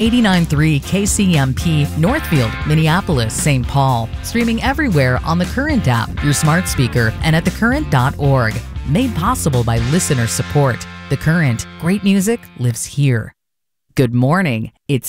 89.3 KCMP, Northfield, Minneapolis, St. Paul. Streaming everywhere on the Current app, your smart speaker, and at thecurrent.org. Made possible by listener support. The Current. Great music lives here. Good morning. It's